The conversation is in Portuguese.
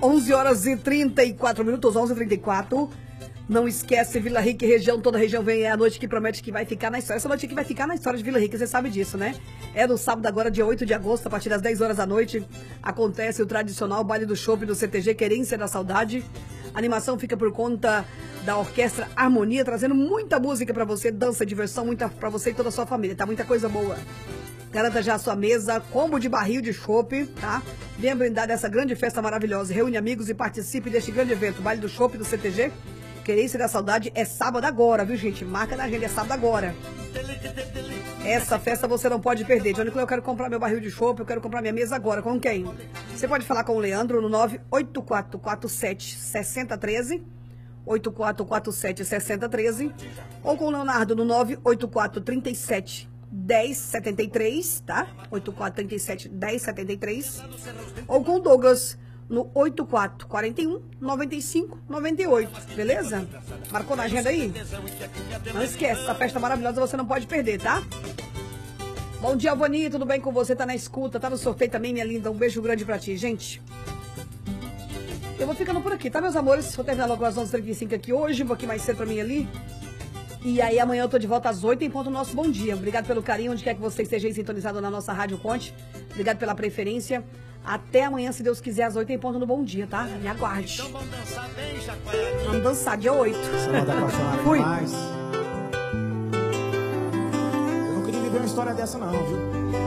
11 horas e 34 minutos, 11h34. Não esquece, Vila Rica e região, toda a região vem, é a noite que promete que vai ficar na história. Essa noite aqui vai ficar na história de Vila Rica, você sabe disso, né? É no sábado agora, dia 8 de agosto, a partir das 10 horas da noite, acontece o tradicional baile do chopp do CTG Querência da Saudade. A animação fica por conta da Orquestra Harmonia, trazendo muita música pra você, dança, diversão, muita pra você e toda a sua família, tá? Muita coisa boa. Garanta já a sua mesa, combo de barril de chopp, tá? Venha brindar dessa grande festa maravilhosa. Reúne amigos e participe deste grande evento, baile do chopp do CTG Querência da Saudade. É sábado agora, viu, gente? Marca na agenda, é sábado agora. Essa festa você não pode perder. Johnny Clay, eu quero comprar meu barril de chopp, eu quero comprar minha mesa agora. Com quem? Você pode falar com o Leandro no 984476013, 84476013, ou com o Leonardo no 984371073, tá? 84371073, ou com o Douglas no 8441-9598, beleza? Marcou na agenda aí? Não esquece, essa festa maravilhosa você não pode perder, tá? Bom dia, Vani, tudo bem com você? Tá na escuta, tá no sorteio também, minha linda. Um beijo grande pra ti, gente. Eu vou ficando por aqui, tá, meus amores? Vou terminar logo às 11h35 aqui hoje, um pouquinho mais cedo pra mim ali. E aí amanhã eu tô de volta às 8 em ponto no nosso Bom Dia. Obrigado pelo carinho, onde quer que você esteja aí sintonizado na nossa Rádio Conte. Obrigado pela preferência. Até amanhã, se Deus quiser, às 8 em ponto no Bom Dia, tá? Me aguarde. Então vamos dançar bem, Chacoalha. Vamos dançar, dia 8. Fui. Eu não queria viver uma história dessa não, viu?